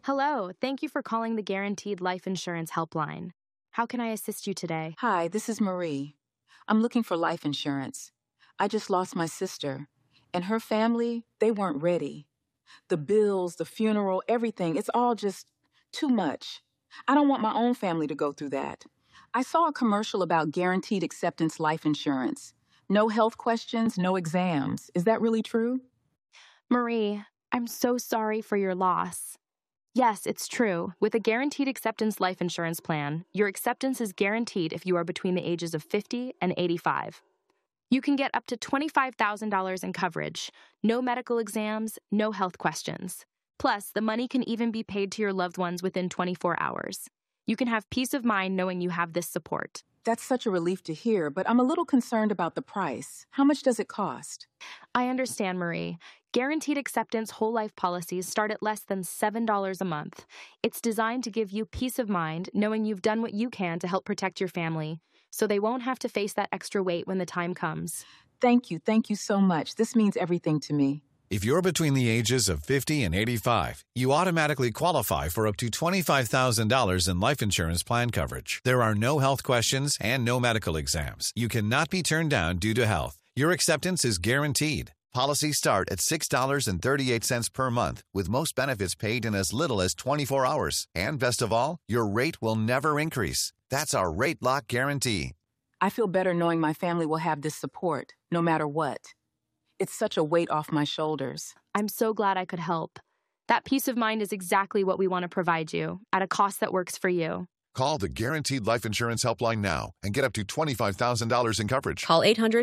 Hello, thank you for calling the Guaranteed Life Insurance Helpline. How can I assist you today? Hi, this is Marie. I'm looking for life insurance. I just lost my sister, and her family, they weren't ready. The bills, the funeral, everything, it's all just too much. I don't want my own family to go through that. I saw a commercial about guaranteed acceptance life insurance. No health questions, no exams. Is that really true? Marie, I'm so sorry for your loss. Yes, it's true. With a Guaranteed Acceptance Life Insurance Plan, your acceptance is guaranteed if you are between the ages of 50 and 85. You can get up to $25,000 in coverage, no medical exams, no health questions. Plus, the money can even be paid to your loved ones within 24 hours. You can have peace of mind knowing you have this support. That's such a relief to hear, but I'm a little concerned about the price. How much does it cost? I understand, Marie. Guaranteed Acceptance whole life policies start at less than $7 a month. It's designed to give you peace of mind knowing you've done what you can to help protect your family, so they won't have to face that extra weight when the time comes. Thank you so much. This means everything to me. If you're between the ages of 50 and 85, you automatically qualify for up to $25,000 in life insurance plan coverage. There are no health questions and no medical exams. You cannot be turned down due to health. Your acceptance is guaranteed. Policies start at $6.38 per month, with most benefits paid in as little as 24 hours. And best of all, your rate will never increase. That's our Rate Lock Guarantee. I feel better knowing my family will have this support, no matter what. It's such a weight off my shoulders. I'm so glad I could help. That peace of mind is exactly what we want to provide you, at a cost that works for you. Call the Guaranteed Life Insurance Helpline now and get up to $25,000 in coverage. Call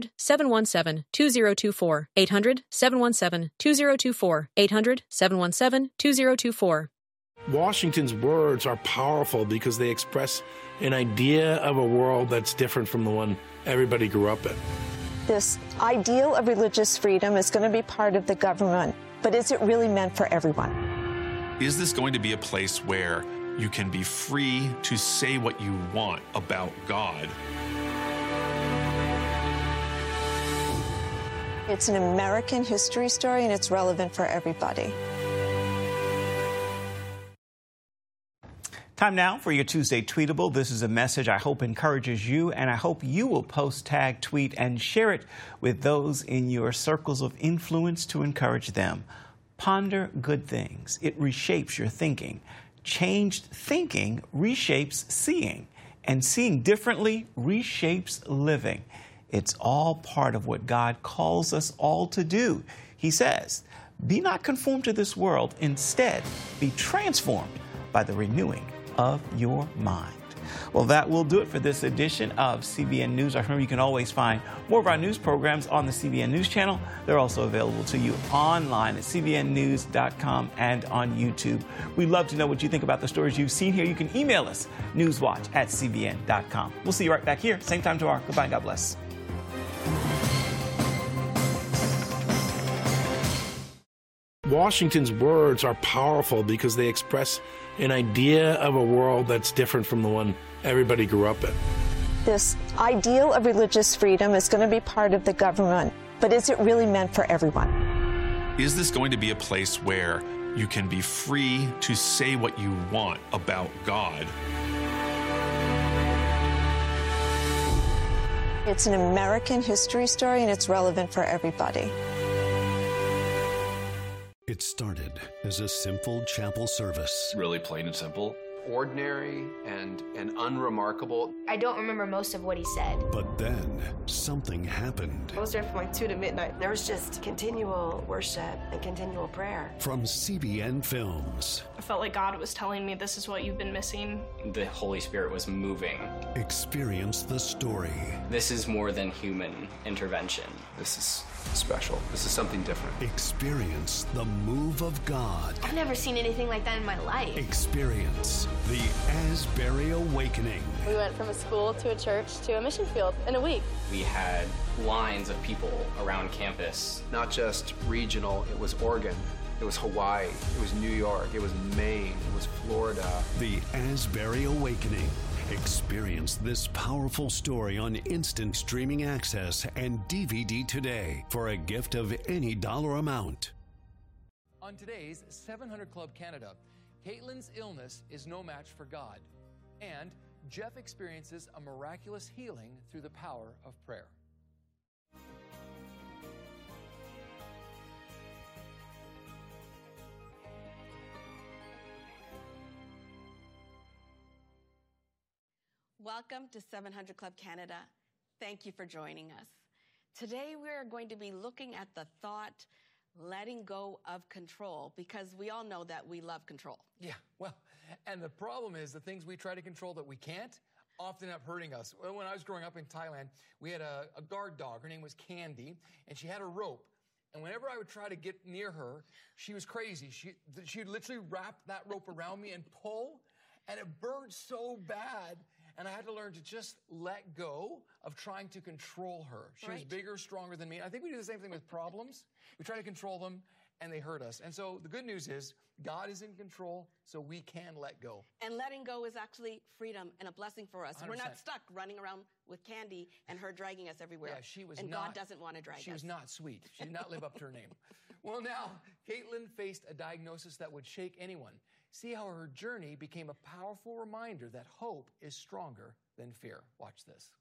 800-717-2024. 800-717-2024. 800-717-2024. Washington's words are powerful because they express an idea of a world that's different from the one everybody grew up in. This ideal of religious freedom is going to be part of the government, but is it really meant for everyone? Is this going to be a place where you can be free to say what you want about God? It's an American history story, and it's relevant for everybody. Time now for your Tuesday Tweetable. This is a message I hope encourages you, and I hope you will post, tag, tweet, and share it with those in your circles of influence to encourage them. Ponder good things. It reshapes your thinking. Changed thinking reshapes seeing, and seeing differently reshapes living. It's all part of what God calls us all to do. He says, be not conformed to this world. Instead, be transformed by the renewing of your mind. Well, that will do it for this edition of CBN News. Remember, you can always find more of our news programs on the CBN News channel. They're also available to you online at cbnnews.com and on YouTube. We'd love to know what you think about the stories you've seen here. You can email us, newswatch@cbn.com. We'll see you right back here, same time tomorrow. Goodbye and God bless. Washington's words are powerful because they express an idea of a world that's different from the one everybody grew up in. This ideal of religious freedom is going to be part of the government, but is it really meant for everyone? Is this going to be a place where you can be free to say what you want about God? It's an American history story, and it's relevant for everybody. It started as a simple chapel service. Really plain and simple. Ordinary and unremarkable. I don't remember most of what he said. But then something happened. I was there from like 2 to midnight. There was just continual worship and continual prayer. From CBN Films. I felt like God was telling me, this is what you've been missing. The Holy Spirit was moving. Experience the story. This is more than human intervention. This is special. This is something different. Experience the move of God. I've never seen anything like that in my life. Experience the Asbury Awakening. We went from a school to a church to a mission field in a week. We had lines of people around campus. Not just regional, it was Oregon, it was Hawaii, it was New York, it was Maine, it was Florida. The Asbury Awakening. Experience this powerful story on instant streaming access and DVD today for a gift of any dollar amount. On today's 700 Club Canada, Caitlin's illness is no match for God, and Jeff experiences a miraculous healing through the power of prayer. Welcome to 700 Club Canada. Thank you for joining us. Today we are going to be looking at the thought, letting go of control, because we all know that we love control. Yeah, well, and the problem is the things we try to control that we can't often end up hurting us. When I was growing up in Thailand, we had a guard dog. Her name was Candy, and she had a rope. And whenever I would try to get near her, she was crazy. She'd literally wrap that rope around me and pull, and it burned so bad. And I had to learn to just let go of trying to control her. She was bigger, stronger than me. I think we do the same thing with problems. We try to control them, and they hurt us. And so the good news is God is in control, so we can let go. And letting go is actually freedom and a blessing for us. 100%. We're not stuck running around with Candy and her dragging us everywhere. Yeah, she was and not, God doesn't want to drag us. She was not sweet. She did not live up to her name. Well, now, Caitlin faced a diagnosis that would shake anyone. See how her journey became a powerful reminder that hope is stronger than fear. Watch this.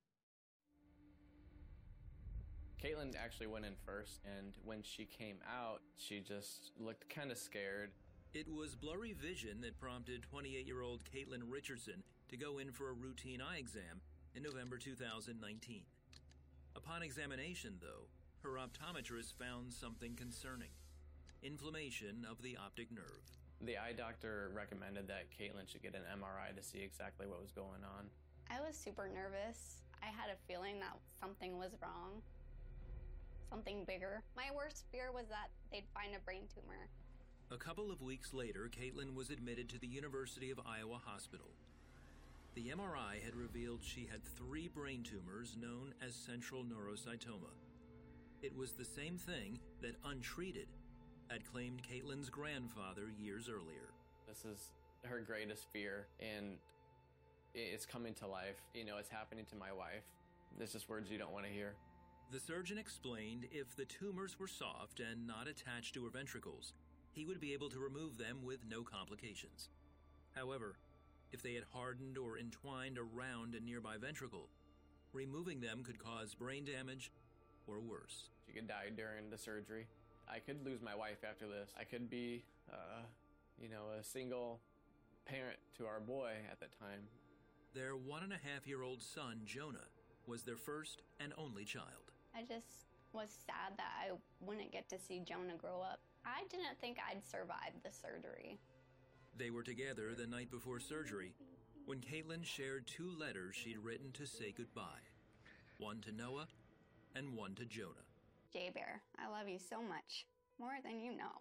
Caitlin actually went in first, and when she came out, she just looked kind of scared. It was blurry vision that prompted 28-year-old Caitlin Richardson to go in for a routine eye exam in November 2019. Upon examination, though, her optometrist found something concerning: inflammation of the optic nerve. The eye doctor recommended that Caitlin should get an MRI to see exactly what was going on. I was super nervous. I had a feeling that something was wrong, something bigger. My worst fear was that they'd find a brain tumor. A couple of weeks later, Caitlin was admitted to the University of Iowa Hospital. The MRI had revealed she had 3 brain tumors known as central neurocytoma. It was the same thing that, untreated, had claimed Caitlin's grandfather years earlier. This is her greatest fear, and it's coming to life. You know, it's happening to my wife. It's just words you don't want to hear. The surgeon explained if the tumors were soft and not attached to her ventricles, he would be able to remove them with no complications. However, if they had hardened or entwined around a nearby ventricle, removing them could cause brain damage or worse. She could die during the surgery. I could lose my wife after this. I could be, a single parent to our boy at the time. Their 1.5-year-old son, Jonah, was their first and only child. I just was sad that I wouldn't get to see Jonah grow up. I didn't think I'd survive the surgery. They were together the night before surgery when Caitlin shared 2 letters she'd written to say goodbye. One to Noah and one to Jonah. J-Bear, I love you so much, more than you know.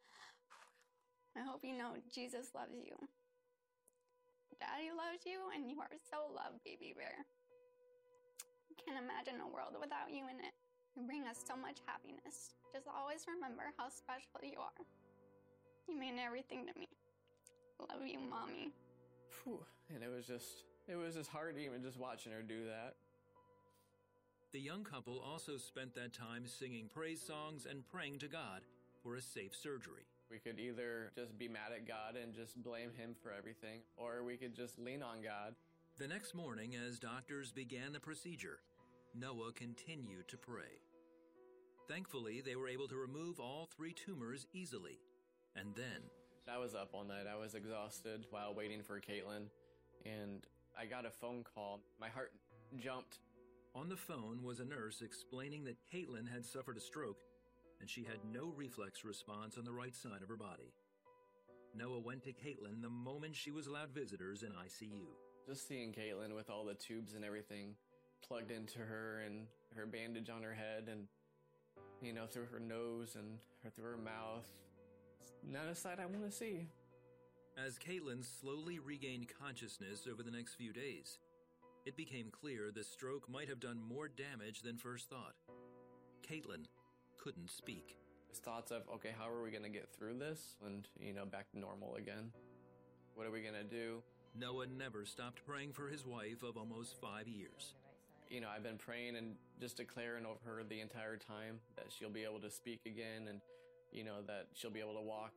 I hope you know Jesus loves you. Daddy loves you, and you are so loved, baby bear. I can't imagine a world without you in it. You bring us so much happiness. Just always remember how special you are. You mean everything to me. Love you, Mommy. Whew. And it was just hard even just watching her do that. The young couple also spent that time singing praise songs and praying to God for a safe surgery. We could either just be mad at God and just blame him for everything, or we could just lean on God. The next morning, as doctors began the procedure, Noah continued to pray. Thankfully, they were able to remove all 3 tumors easily. And then... I was up all night. I was exhausted while waiting for Caitlin, and I got a phone call. My heart jumped. On the phone was a nurse explaining that Caitlin had suffered a stroke and she had no reflex response on the right side of her body. Noah went to Caitlin the moment she was allowed visitors in ICU. Just seeing Caitlin with all the tubes and everything plugged into her and her bandage on her head and, through her nose and through her mouth, it's not a sight I want to see. As Caitlin slowly regained consciousness over the next few days, it became clear the stroke might have done more damage than first thought. Caitlin couldn't speak. There's thoughts of, okay, how are we going to get through this and, back to normal again? What are we going to do? Noah never stopped praying for his wife of almost 5 years. I've been praying and just declaring over her the entire time that she'll be able to speak again and, that she'll be able to walk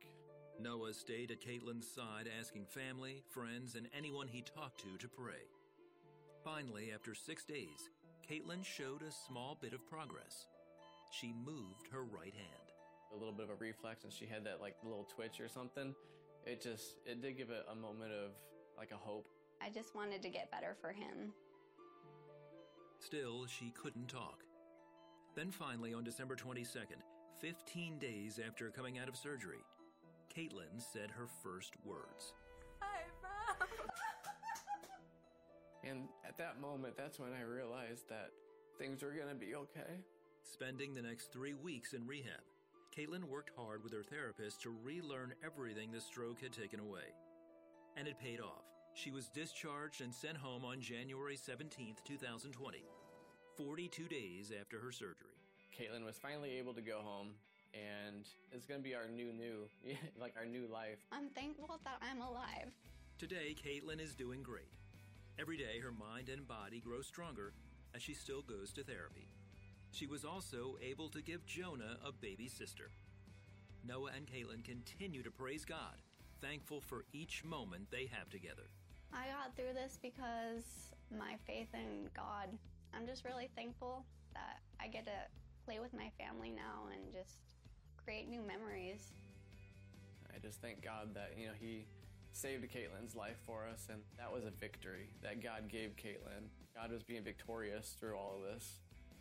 Noah stayed at Caitlin's side, asking family, friends, and anyone he talked to pray. Finally, after 6 days, Caitlin showed a small bit of progress. She moved her right hand. A little bit of a reflex, and she had that like little twitch or something. It did give it a moment of like a hope. I just wanted to get better for him. Still, she couldn't talk. Then finally, on December 22nd, 15 days after coming out of surgery, Caitlin said her first words. Hi, Mom. And at that moment, that's when I realized that things were going to be okay. Spending the next 3 weeks in rehab, Caitlin worked hard with her therapist to relearn everything the stroke had taken away. And it paid off. She was discharged and sent home on January 17th, 2020, 42 days after her surgery. Caitlin was finally able to go home, and it's going to be our new, like our new life. I'm thankful that I'm alive. Today, Caitlin is doing great. Every day, her mind and body grow stronger as she still goes to therapy. She was also able to give Jonah a baby sister. Noah and Caitlin continue to praise God, thankful for each moment they have together. I got through this because my faith in God. I'm just really thankful that I get to play with my family now and just create new memories. I just thank God that, He saved Caitlin's life for us, and that was a victory that God gave Caitlin. God was being victorious through all of this.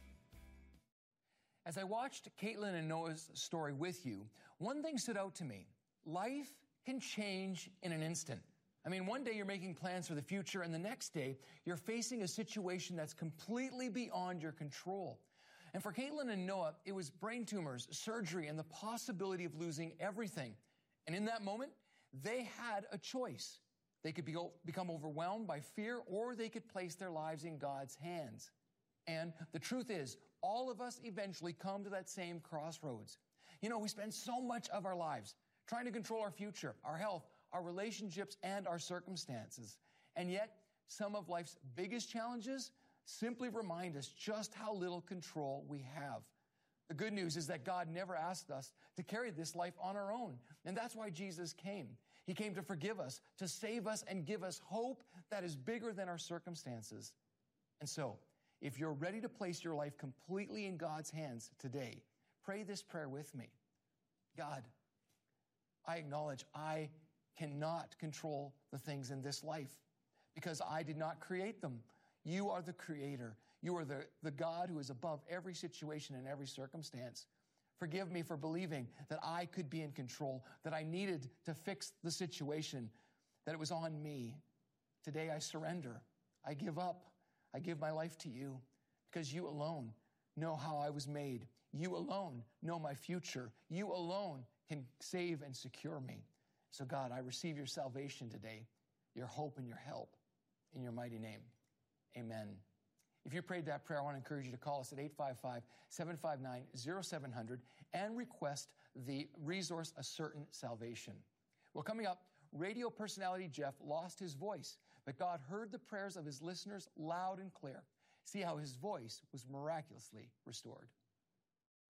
As I watched Caitlin and Noah's story with you, one thing stood out to me. Life can change in an instant. I mean, one day you're making plans for the future, and the next day you're facing a situation that's completely beyond your control. And for Caitlin and Noah, it was brain tumors, surgery, and the possibility of losing everything. And in that moment, they had a choice. They could become overwhelmed by fear, or they could place their lives in God's hands. And the truth is, all of us eventually come to that same crossroads. We spend so much of our lives trying to control our future, our health, our relationships, and our circumstances. And yet, some of life's biggest challenges simply remind us just how little control we have. The good news is that God never asked us to carry this life on our own. And that's why Jesus came. He came to forgive us, to save us, and give us hope that is bigger than our circumstances. And so, if you're ready to place your life completely in God's hands today, pray this prayer with me. God, I acknowledge I cannot control the things in this life because I did not create them. You are the creator. You are the God who is above every situation and every circumstance. Forgive me for believing that I could be in control, that I needed to fix the situation, that it was on me. Today I surrender. I give up. I give my life to you because you alone know how I was made. You alone know my future. You alone can save and secure me. So God, I receive your salvation today, your hope and your help in your mighty name. Amen. If you prayed that prayer, I want to encourage you to call us at 855-759-0700 and request the resource, A Certain Salvation. Well, coming up, radio personality Jeff lost his voice, but God heard the prayers of his listeners loud and clear. See how his voice was miraculously restored.